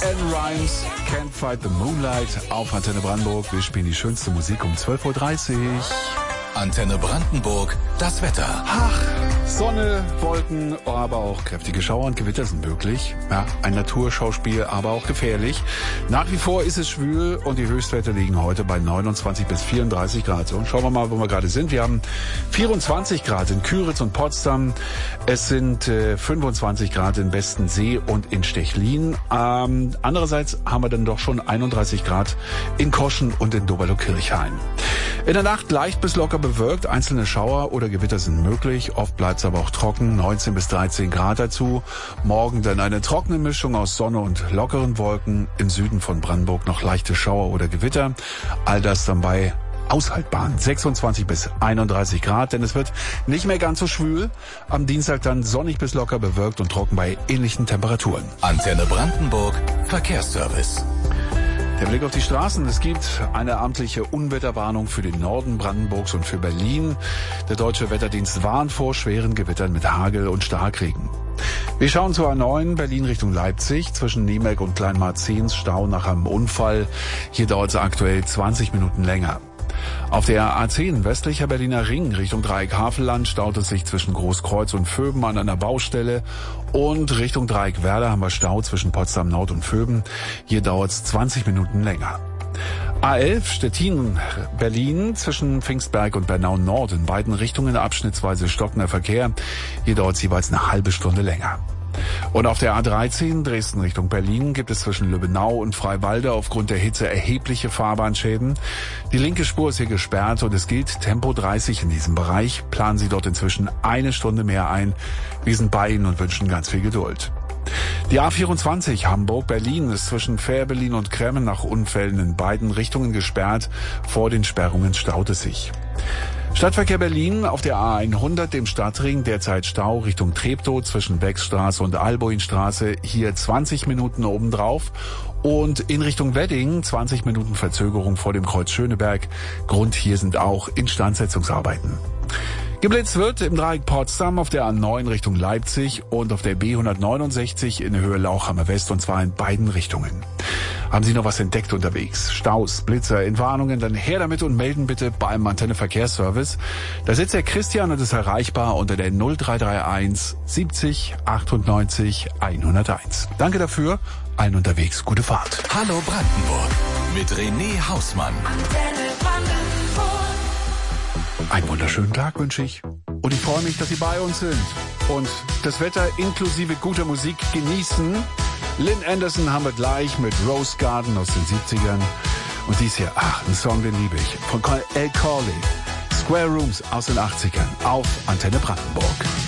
Rhymes, Can't Fight the Moonlight auf Antenne Brandenburg. Wir spielen die schönste Musik um 12.30 Uhr. Antenne Brandenburg, das Wetter. Ach, Sonne, Wolken, aber auch kräftige Schauer und Gewitter sind möglich. Ja, ein Naturschauspiel, aber auch gefährlich. Nach wie vor ist es schwül und die Höchstwerte liegen heute bei 29 bis 34 Grad. Und schauen wir mal, wo wir gerade sind. Wir haben 24 Grad in Küritz und Potsdam. Es sind 25 Grad in Westensee und in Stechlin. Andererseits haben wir dann doch schon 31 Grad in Koschen und in Doberlo-Kirchhain. In der Nacht leicht bis locker bewölkt, einzelne Schauer oder Gewitter sind möglich, oft bleibt es aber auch trocken, 19 bis 13 Grad dazu. Morgen dann eine trockene Mischung aus Sonne und lockeren Wolken, im Süden von Brandenburg noch leichte Schauer oder Gewitter, all das dann bei aushaltbaren 26 bis 31 Grad, denn es wird nicht mehr ganz so schwül. Am Dienstag dann sonnig bis locker bewölkt und trocken bei ähnlichen Temperaturen. Antenne Brandenburg, Verkehrsservice. Der Blick auf die Straßen. Es gibt eine amtliche Unwetterwarnung für den Norden Brandenburgs und für Berlin. Der Deutsche Wetterdienst warnt vor schweren Gewittern mit Hagel und Starkregen. Wir schauen zur A9 Berlin Richtung Leipzig. Zwischen Niemelk und Kleinmarzens Stau nach einem Unfall. Hier dauert es aktuell 20 Minuten länger. Auf der A10 westlicher Berliner Ring Richtung Dreieck Havelland staut es sich zwischen Großkreuz und Vöben an einer Baustelle und Richtung Dreieck Werder haben wir Stau zwischen Potsdam Nord und Vöben. Hier dauert es 20 Minuten länger. A11 Stettin-Berlin zwischen Pfingstberg und Bernau Nord in beiden Richtungen abschnittsweise stockender Verkehr. Hier dauert es jeweils eine halbe Stunde länger. Und auf der A13 Dresden Richtung Berlin gibt es zwischen Lübbenau und Freiwalde aufgrund der Hitze erhebliche Fahrbahnschäden. Die linke Spur ist hier gesperrt und es gilt Tempo 30 in diesem Bereich. Planen Sie dort inzwischen eine Stunde mehr ein. Wir sind bei Ihnen und wünschen ganz viel Geduld. Die A24 Hamburg-Berlin ist zwischen Fährberlin und Kremmen nach Unfällen in beiden Richtungen gesperrt. Vor den Sperrungen staut es sich. Stadtverkehr Berlin auf der A100, dem Stadtring, derzeit Stau Richtung Treptow zwischen Beckstraße und Alboinstraße, hier 20 Minuten obendrauf. Und in Richtung Wedding 20 Minuten Verzögerung vor dem Kreuz Schöneberg. Grund hier sind auch Instandsetzungsarbeiten. Geblitzt wird im Dreieck Potsdam auf der A9 Richtung Leipzig und auf der B169 in Höhe Lauchhammer West und zwar in beiden Richtungen. Haben Sie noch was entdeckt unterwegs? Staus, Blitzer, Entwarnungen? Dann her damit und melden bitte beim Antenne Verkehrsservice. Da sitzt der Christian und ist erreichbar unter der 0331 70 98 101. Danke dafür. Allen unterwegs gute Fahrt. Hallo Brandenburg mit René Hausmann. Antenne Brandenburg. Einen wunderschönen Tag wünsche ich. Und ich freue mich, dass Sie bei uns sind. Und das Wetter inklusive guter Musik genießen. Lynn Anderson haben wir gleich mit Rose Garden aus den 70ern. Und dies hier, ein Song, den liebe ich. Von El Corley. Square Rooms aus den 80ern. Auf Antenne Brandenburg.